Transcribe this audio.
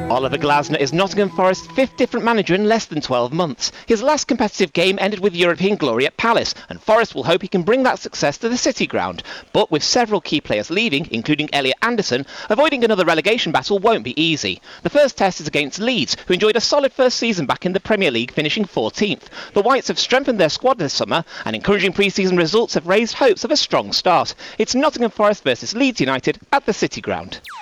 Oliver Glasner is Nottingham Forest's fifth different manager in less than 12 months. His last competitive game ended with European glory at Palace, and Forest will hope he can bring that success to the City Ground. But with several key players leaving, including Elliot Anderson, avoiding another relegation battle won't be easy. The first test is against Leeds, who enjoyed a solid first season back in the Premier League, finishing 14th. The Whites have strengthened their squad this summer, and encouraging pre-season results have raised hopes of a strong start. It's Nottingham Forest versus Leeds United at the City Ground.